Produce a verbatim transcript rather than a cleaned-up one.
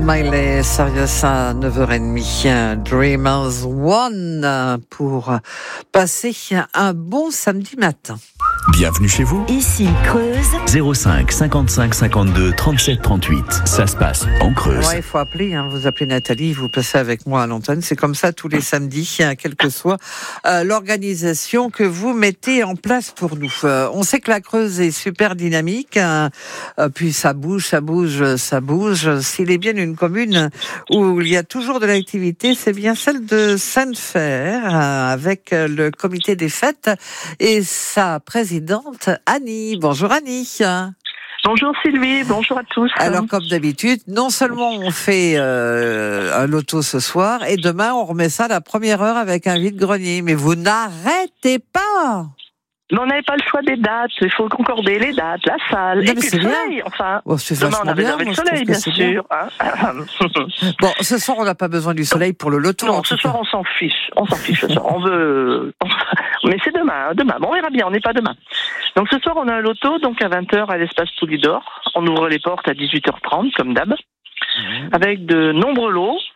Miley, Sirius à neuf heures trente, Dreamers One, pour passer un bon samedi matin. Bienvenue chez vous. Ici Creuse. zéro cinq cinquante-cinq cinquante-deux trente-sept trente-huit. Ça se passe en Creuse. Ouais, il faut appeler, hein. Vous appelez Nathalie, vous passez avec moi à l'antenne. C'est comme ça tous les samedis, hein, quelle que soit euh, l'organisation que vous mettez en place pour nous. Euh, on sait que la Creuse est super dynamique, hein, euh, puis ça bouge, ça bouge, ça bouge. S'il est bien une commune où il y a toujours de l'activité, c'est bien celle de Sainte-Fère, euh, avec le comité des fêtes et sa présidente Annie. Bonjour Annie. Bonjour Sylvie, bonjour à tous. Alors comme d'habitude, non seulement on fait euh, un loto ce soir, et demain on remet ça à la première heure avec un vide-grenier, mais vous n'arrêtez pas. Mais on n'avait pas le choix des dates, il faut concorder les dates, la salle, Non, et puis le soleil, bien. enfin. Oh, c'est Demain on avait bien, avec moi, le soleil, bien sûr. Hein. Bon, ce soir on n'a pas besoin du soleil pour le loto. Non, ce soir on s'en fiche, on s'en fiche ce soir, on veut... Mais c'est demain, hein, demain, bon, on verra bien, on n'est pas demain. Donc ce soir on a un loto, donc à vingt heures à l'espace Poulidor, on ouvre les portes à dix-huit heures trente, comme d'hab, mmh. avec de nombreux lots,